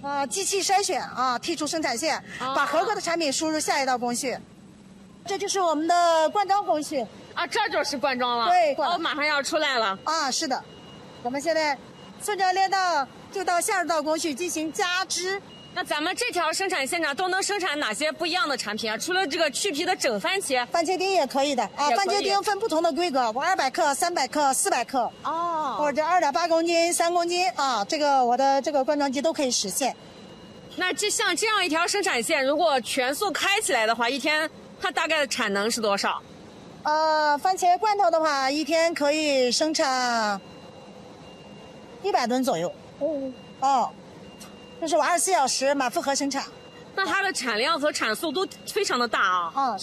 机器筛选剔除生产线，把合格的产品输入下一道工序。这就是我们的灌装工序这就是灌装了。 对， 马上要出来了是的，我们现在顺着链道就到下一道工序进行加织。 那咱们这条生产线上都能生产哪些不一样的产品啊？除了这个去皮的整番茄， 番茄丁也可以的番茄丁分不同的规格，200克、300克、400克或者2.8公斤、3公斤这个我的这个灌装机都可以实现。 那像这样一条生产线，如果全速开起来的话，一天它大概的产能是多少？ 番茄罐头的话，一天可以生产100吨左右。这是我24小时满负荷生产。 那它的产量和产速都非常的大